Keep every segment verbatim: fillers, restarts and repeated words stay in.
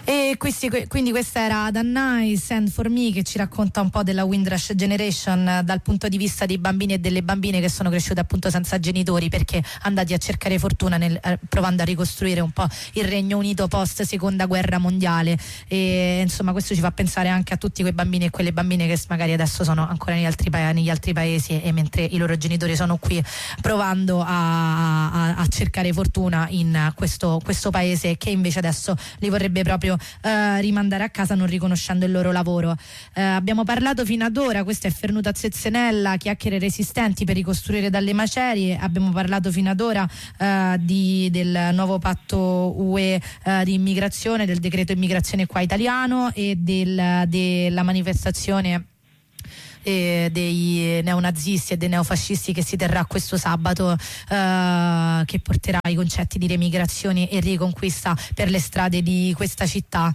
E questi, quindi questa era The Nice and For Me, che ci racconta un po' della Windrush Generation dal punto di vista dei bambini e delle bambine che sono cresciute appunto senza genitori, perché andati a cercare fortuna nel, eh, provando a ricostruire un po' il Regno Unito post seconda guerra mondiale. E insomma questo ci fa pensare anche a tutti quei bambini e quelle bambine che magari adesso sono ancora negli altri, pa- negli altri paesi, e mentre i loro genitori sono qui provando a, a, a cercare fortuna in questo, questo paese che invece adesso li vorrebbe proprio Uh, rimandare a casa, non riconoscendo il loro lavoro. Uh, abbiamo parlato fino ad ora, questa è Fernuta Zezzenella, chiacchiere resistenti per ricostruire dalle macerie. Abbiamo parlato fino ad ora uh, di, del nuovo patto U E uh, di immigrazione, del decreto immigrazione qua italiano e del, della manifestazione eh, dei neonazisti e dei neofascisti che si terrà questo sabato, eh, che porterà i concetti di remigrazione e riconquista per le strade di questa città.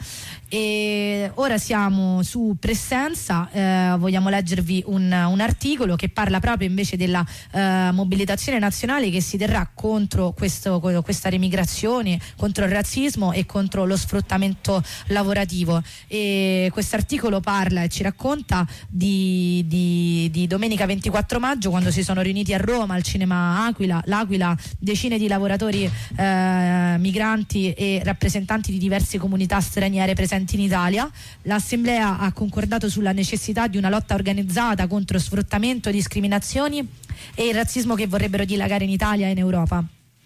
E ora siamo su Presenza, eh, vogliamo leggervi un, un articolo che parla proprio invece della eh, mobilitazione nazionale che si terrà contro questo, questa remigrazione, contro il razzismo e contro lo sfruttamento lavorativo. E questo articolo parla e ci racconta di, di, di domenica ventiquattro maggio, quando si sono riuniti a Roma al cinema Aquila, l'Aquila, decine di lavoratori eh, migranti e rappresentanti di diverse comunità straniere presenti in Italia. L'Assemblea ha concordato sulla necessità di una lotta organizzata contro sfruttamento, discriminazioni e il razzismo che vorrebbero dilagare in Italia e in Europa.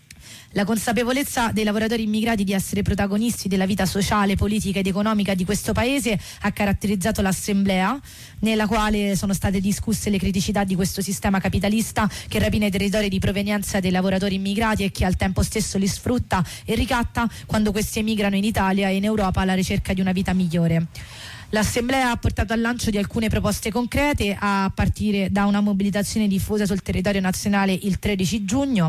La consapevolezza dei lavoratori immigrati di essere protagonisti della vita sociale, politica ed economica di questo paese ha caratterizzato l'Assemblea, nella quale sono state discusse le criticità di questo sistema capitalista che rapina i territori di provenienza dei lavoratori immigrati e che al tempo stesso li sfrutta e ricatta quando questi emigrano in Italia e in Europa alla ricerca di una vita migliore. L'Assemblea ha portato al lancio di alcune proposte concrete, a partire da una mobilitazione diffusa sul territorio nazionale il tredici giugno,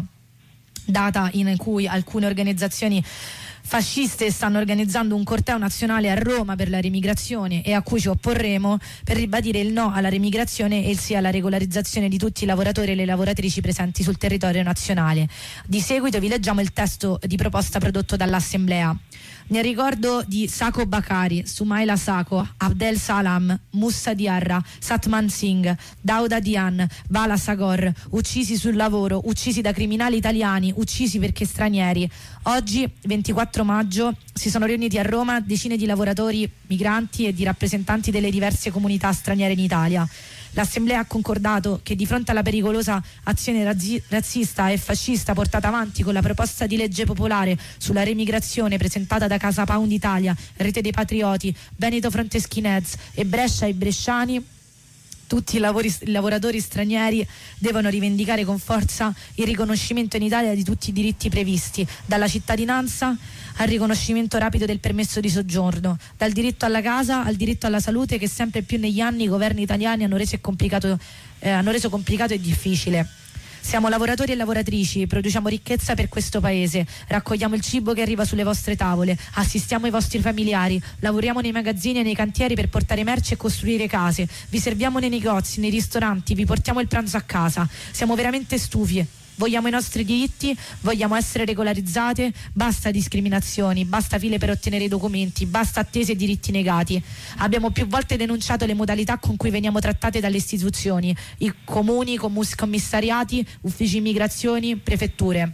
data in cui alcune organizzazioni fasciste stanno organizzando un corteo nazionale a Roma per la remigrazione e a cui ci opporremo, per ribadire il no alla remigrazione e il sì alla regolarizzazione di tutti i lavoratori e le lavoratrici presenti sul territorio nazionale. Di seguito vi leggiamo il testo di proposta prodotto dall'Assemblea. Nel ricordo di Sako Bakari, Sumaila Sako, Abdel Salam, Mussa Diarra, Satman Singh, Dauda Dian, Vala Sagor, uccisi sul lavoro, uccisi da criminali italiani, uccisi perché stranieri. Oggi, ventiquattro maggio, si sono riuniti a Roma decine di lavoratori migranti e di rappresentanti delle diverse comunità straniere in Italia. L'Assemblea ha concordato che di fronte alla pericolosa azione razzi- razzista e fascista portata avanti con la proposta di legge popolare sulla remigrazione presentata da Casa Pound Italia, Rete dei Patrioti, Benito Fronteschinez e Brescia ai bresciani, tutti i, lavori, i lavoratori stranieri devono rivendicare con forza il riconoscimento in Italia di tutti i diritti previsti, dalla cittadinanza al riconoscimento rapido del permesso di soggiorno, dal diritto alla casa al diritto alla salute, che sempre più negli anni i governi italiani hanno reso complicato, eh, hanno reso complicato e difficile. Siamo lavoratori e lavoratrici, produciamo ricchezza per questo paese, raccogliamo il cibo che arriva sulle vostre tavole, assistiamo i vostri familiari, lavoriamo nei magazzini e nei cantieri per portare merci e costruire case, vi serviamo nei negozi, nei ristoranti, vi portiamo il pranzo a casa. Siamo veramente stufi. Vogliamo i nostri diritti, vogliamo essere regolarizzate, basta discriminazioni, basta file per ottenere i documenti, basta attese e diritti negati. Abbiamo più volte denunciato le modalità con cui veniamo trattate dalle istituzioni, i comuni, commissariati, uffici immigrazioni, prefetture.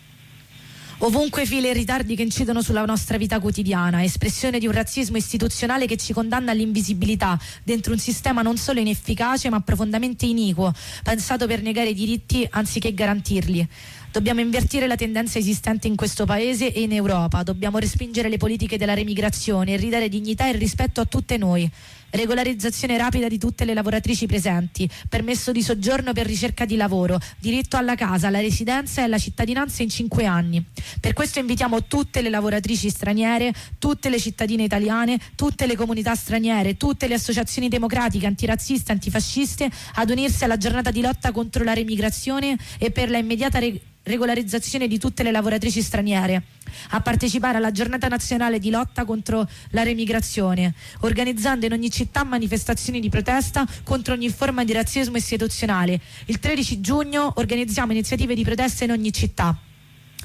Ovunque file e ritardi che incidono sulla nostra vita quotidiana, espressione di un razzismo istituzionale che ci condanna all'invisibilità dentro un sistema non solo inefficace ma profondamente iniquo, pensato per negare i diritti anziché garantirli. Dobbiamo invertire la tendenza esistente in questo paese e in Europa, dobbiamo respingere le politiche della remigrazione e ridare dignità e rispetto a tutte noi. Regolarizzazione rapida di tutte le lavoratrici presenti, permesso di soggiorno per ricerca di lavoro, diritto alla casa, alla residenza e alla cittadinanza in cinque anni. Per questo invitiamo tutte le lavoratrici straniere, tutte le cittadine italiane, tutte le comunità straniere, tutte le associazioni democratiche, antirazziste, antifasciste ad unirsi alla giornata di lotta contro la remigrazione e per la immediata re- regolarizzazione di tutte le lavoratrici straniere, a partecipare alla giornata nazionale di lotta contro la remigrazione, organizzando in ogni città manifestazioni di protesta contro ogni forma di razzismo istituzionale. Il tredici giugno organizziamo iniziative di protesta in ogni città.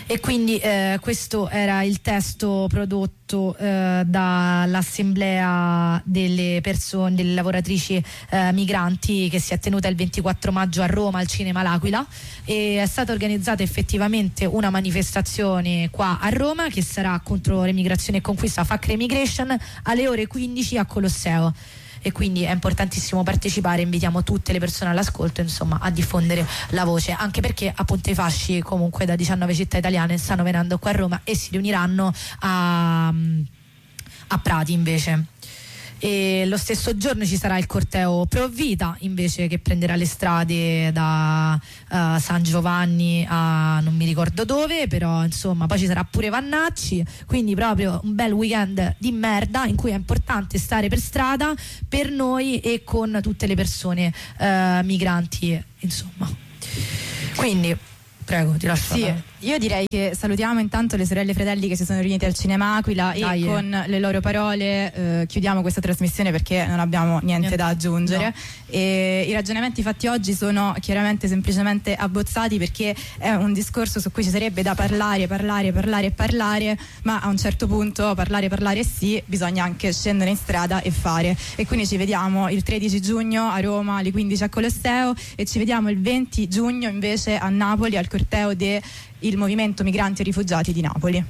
E quindi eh, questo era il testo prodotto eh, dall'assemblea delle persone, delle lavoratrici eh, migranti, che si è tenuta il ventiquattro maggio a Roma al Cinema L'Aquila, e è stata organizzata effettivamente una manifestazione qua a Roma che sarà contro l'emigrazione e conquista, Fuck Remigration, alle ore quindici a Colosseo. E quindi è importantissimo partecipare, invitiamo tutte le persone all'ascolto, insomma, a diffondere la voce, anche perché appunto i fasci comunque da diciannove città italiane stanno venendo qua a Roma e si riuniranno a, a Prati invece. E lo stesso giorno ci sarà il corteo Pro Vita invece, che prenderà le strade da uh, San Giovanni a non mi ricordo dove, però insomma poi ci sarà pure Vannacci, quindi proprio un bel weekend di merda in cui è importante stare per strada per noi e con tutte le persone uh, migranti, insomma. Quindi prego, ti lascio. Sì, io direi che salutiamo intanto le sorelle e fratelli che si sono riuniti al Cinema Aquila. Dai, e con le loro parole eh, chiudiamo questa trasmissione, perché non abbiamo niente, niente. da aggiungere. No. E i ragionamenti fatti oggi sono chiaramente semplicemente abbozzati, perché è un discorso su cui ci sarebbe da parlare, parlare, parlare e parlare, ma a un certo punto parlare, parlare sì, bisogna anche scendere in strada e fare. E quindi ci vediamo il tredici giugno a Roma alle quindici a Colosseo, e ci vediamo il venti giugno invece a Napoli al corteo del Movimento Migranti e Rifugiati di Napoli.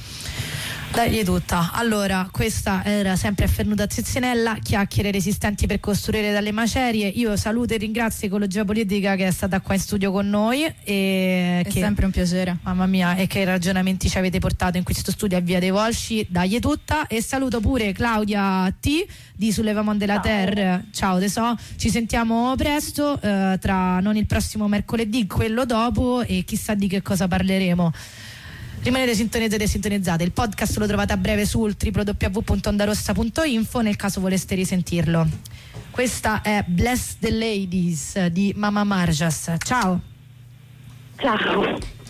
Dai tutta. Allora, questa era sempre Fernuta Zizzinella, chiacchiere resistenti per costruire dalle macerie. Io saluto e ringrazio Ecologia Politica, che è stata qua in studio con noi, e è che, sempre un piacere, mamma mia, e che ragionamenti ci avete portato in questo studio a Via dei Volsci. Dai tutta. E saluto pure Claudia T di Soulèvement de la Terre. Ciao tesò, ci sentiamo presto, eh, tra non il prossimo mercoledì, quello dopo, e chissà di che cosa parleremo. Rimanete sintonizzate e sintonizzate. Il podcast lo trovate a breve sul w w w punto ondarossa punto info nel caso voleste risentirlo. Questa è Bless the Ladies di Mama Marjas. Ciao. Ciao.